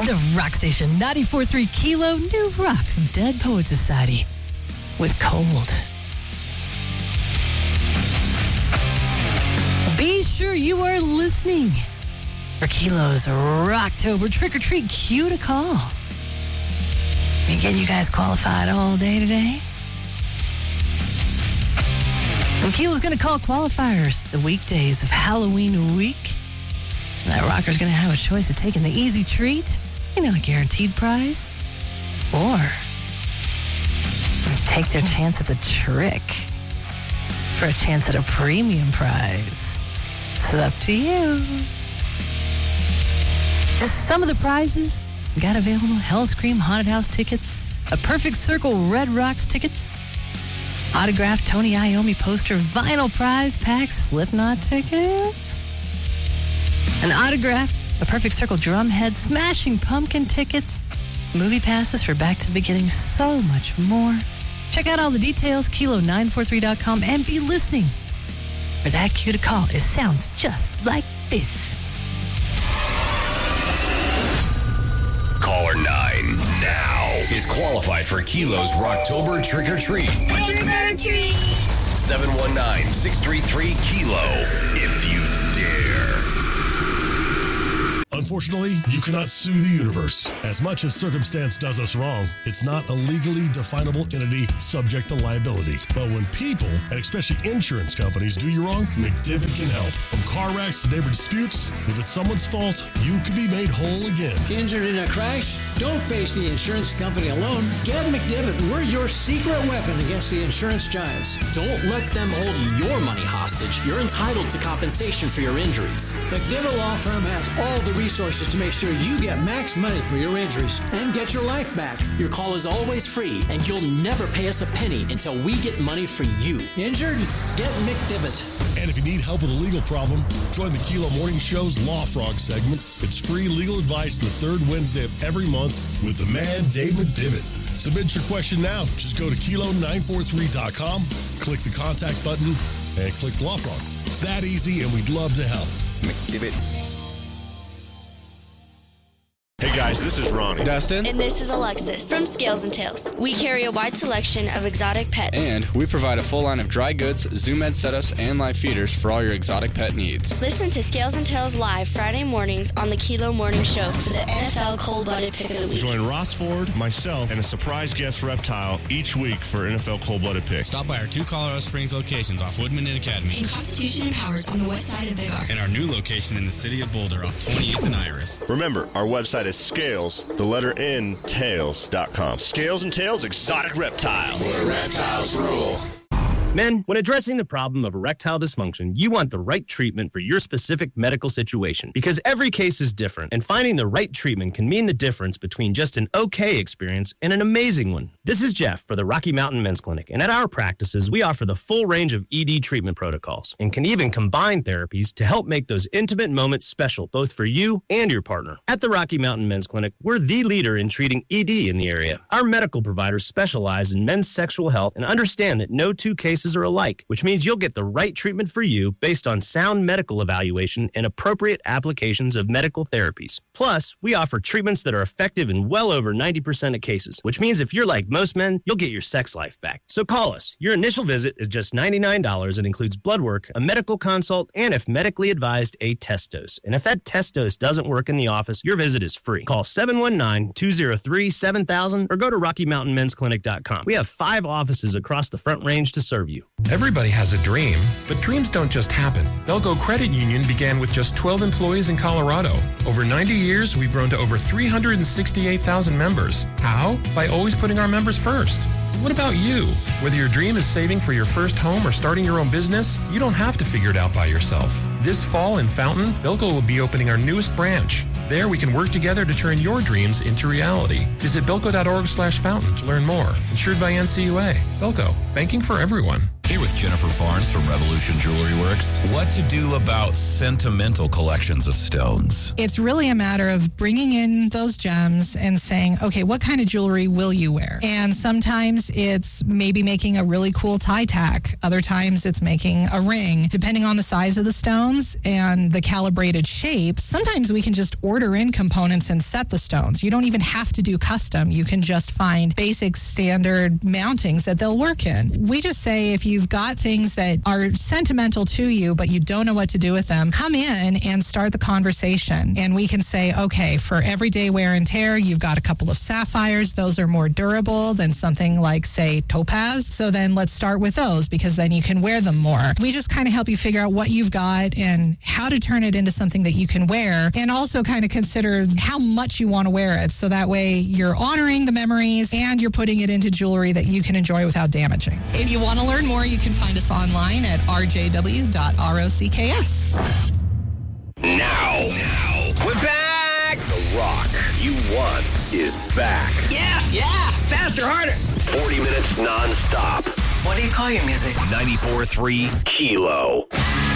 The Rock Station, 94.3 Kilo, new rock from Dead Poets Society with Cold. Be sure you are listening for Kilo's Rocktober Trick or Treat Cue to Call. We getting you guys qualified all day today. And Kilo's going to call qualifiers the weekdays of Halloween week. And that rocker's going to have a choice of taking the easy treat, a guaranteed prize, or take their chance at the trick for a chance at a premium prize. It's up to you. Just some of the prizes we got available: Hellscream Haunted House tickets, a Perfect Circle Red Rocks tickets, autographed Tony Iommi poster, vinyl prize pack, Slipknot tickets, an autographed A Perfect Circle Drumhead, Smashing Pumpkin tickets, movie passes for Back to the Beginning, so much more. Check out all the details, kilo943.com, and be listening for that cue to call. It sounds just like this. Caller 9 now is qualified for Kilo's Rocktober Trick or Treat. Trick or treat. 719-633-KILO if you dare. Unfortunately, you cannot sue the universe. As much as circumstance does us wrong, it's not a legally definable entity subject to liability. But when people, and especially insurance companies, do you wrong, McDivitt can help. From car wrecks to neighbor disputes, if it's someone's fault, you can be made whole again. Injured in a crash? Don't face the insurance company alone. Get McDivitt. We're your secret weapon against the insurance giants. Don't let them hold your money hostage. You're entitled to compensation for your injuries. McDivitt Law Firm has all the resources to make sure you get max money for your injuries and get your life back. Your call is always free, and you'll never pay us a penny until we get money for you. Injured? Get McDivitt. And if you need help with a legal problem, join the Kilo Morning Show's Law Frog segment. It's free legal advice the third Wednesday of every month with the man, Dave McDivitt. Submit your question now. Just go to kilo943.com, click the contact button, and click Law Frog. It's that easy, and we'd love to help. McDivitt. Hey guys, this is Ronnie. Dustin. And this is Alexis from Scales and Tails. We carry a wide selection of exotic pets. And we provide a full line of dry goods, Zoom Ed setups, and live feeders for all your exotic pet needs. Listen to Scales and Tails live Friday mornings on the Kilo Morning Show for the NFL Cold-Blooded Pick of the Week. Join Ross Ford, myself, and a surprise guest reptile each week for NFL Cold-Blooded Pick. Stop by our two Colorado Springs locations off Woodman and Academy. In Constitution and Powers on the west side of Big Arc. And our new location in the city of Boulder off 28th and Iris. Remember, our website is Scales, the letter N, tails.com. Scales and Tails Exotic Reptiles. Where reptiles rule. Men, when addressing the problem of erectile dysfunction, you want the right treatment for your specific medical situation because every case is different, and finding the right treatment can mean the difference between just an okay experience and an amazing one. This is Jeff for the Rocky Mountain Men's Clinic, and at our practices, we offer the full range of ED treatment protocols and can even combine therapies to help make those intimate moments special both for you and your partner. At the Rocky Mountain Men's Clinic, we're the leader in treating ED in the area. Our medical providers specialize in men's sexual health and understand that no two cases are alike, which means you'll get the right treatment for you based on sound medical evaluation and appropriate applications of medical therapies. Plus, we offer treatments that are effective in well over 90% of cases, which means if you're like most men, you'll get your sex life back. So call us. Your initial visit is just $99 and includes blood work, a medical consult, and if medically advised, a test dose. And if that test dose doesn't work in the office, your visit is free. Call 719-203-7000 or go to RockyMountainMen'sClinic.com. We have 5 offices across the Front Range to serve you. Everybody has a dream, but dreams don't just happen. Belco Credit Union began with just 12 employees in Colorado. Over 90 years, we've grown to over 368,000 members. How? By always putting our members first. What about you? Whether your dream is saving for your first home or starting your own business, you don't have to figure it out by yourself. This fall in Fountain, Belco will be opening our newest branch. There, we can work together to turn your dreams into reality. Visit belco.org/fountain to learn more. Insured by NCUA. Belco, banking for everyone. Here with Jennifer Farnes from Revolution Jewelry Works. What to do about sentimental collections of stones? It's really a matter of bringing in those gems and saying, okay, what kind of jewelry will you wear? And sometimes it's maybe making a really cool tie tack. Other times it's making a ring. Depending on the size of the stones and the calibrated shape, sometimes we can just order in components and set the stones. You don't even have to do custom. You can just find basic standard mountings that they'll work in. We just say if you've got things that are sentimental to you, but you don't know what to do with them, come in and start the conversation. And we can say, okay, for everyday wear and tear, you've got a couple of sapphires. Those are more durable than something like, say, topaz. So then let's start with those because then you can wear them more. We just kind of help you figure out what you've got and how to turn it into something that you can wear, and also kind of consider how much you want to wear it. So that way you're honoring the memories and you're putting it into jewelry that you can enjoy without damaging. If you want to learn more, you can find us online at rjw.rocks. Now, we're back. The rock you want is back. Yeah, faster, harder. 40 minutes non-stop. What do you call your music? 94.3 Kilo.